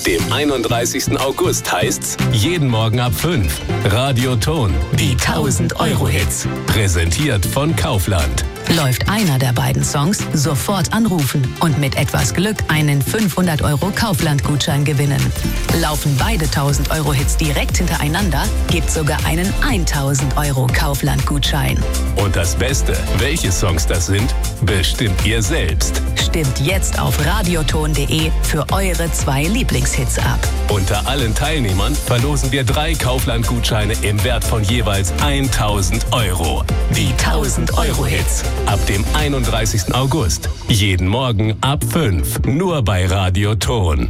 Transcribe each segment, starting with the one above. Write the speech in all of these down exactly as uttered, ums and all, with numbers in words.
Ab dem einunddreißigsten August heißt's jeden Morgen ab fünf. Radioton, die tausend Euro Hits. Präsentiert von Kaufland. Läuft einer der beiden Songs, sofort anrufen und mit etwas Glück einen fünfhundert Euro Kaufland-Gutschein gewinnen. Laufen beide tausend Euro Hits direkt hintereinander, gibt's sogar einen tausend Euro Kaufland-Gutschein. Und das Beste, welche Songs das sind, bestimmt ihr selbst. Stimmt jetzt auf radioton punkt de für eure zwei Lieblingshits ab. Unter allen Teilnehmern verlosen wir drei Kaufland-Gutscheine im Wert von jeweils tausend Euro. Die tausend Euro Hits. Ab dem einunddreißigsten August. Jeden Morgen ab fünf. Nur bei Radioton.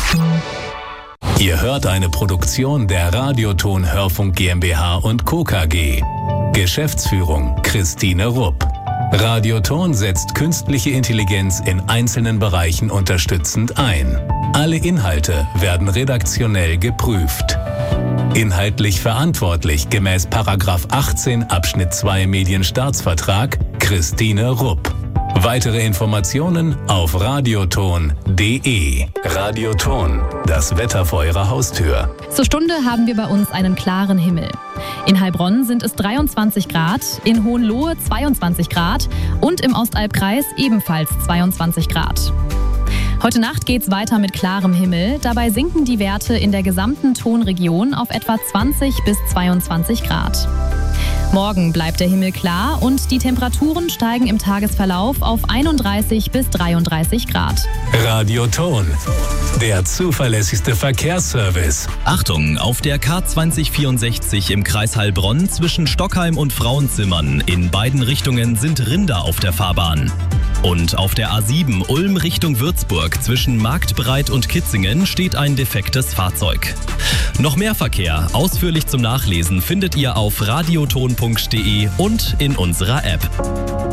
Ihr hört eine Produktion der Radioton Hörfunk GmbH und Co. K G. Geschäftsführung Christine Rupp. Radioton setzt künstliche Intelligenz in einzelnen Bereichen unterstützend ein. Alle Inhalte werden redaktionell geprüft. Inhaltlich verantwortlich gemäß Paragraph achtzehn Abschnitt zwei Medienstaatsvertrag Christine Rupp. Weitere Informationen auf radioton punkt de. Radioton, das Wetter vor Ihrer Haustür. Zur Stunde haben wir bei uns einen klaren Himmel. In Heilbronn sind es dreiundzwanzig Grad, in Hohenlohe zweiundzwanzig Grad und im Ostalbkreis ebenfalls zweiundzwanzig Grad. Heute Nacht geht's weiter mit klarem Himmel. Dabei sinken die Werte in der gesamten Tonregion auf etwa zwanzig bis zweiundzwanzig Grad. Morgen bleibt der Himmel klar und die Temperaturen steigen im Tagesverlauf auf einunddreißig bis dreiunddreißig Grad. Radioton, der zuverlässigste Verkehrsservice. Achtung, auf der K zwanzig vierundsechzig im Kreis Heilbronn zwischen Stockheim und Frauenzimmern in beiden Richtungen sind Rinder auf der Fahrbahn. Und auf der A sieben Ulm Richtung Würzburg zwischen Marktbreit und Kitzingen steht ein defektes Fahrzeug. Noch mehr Verkehr, ausführlich zum Nachlesen, findet ihr auf radioton punkt de und in unserer App.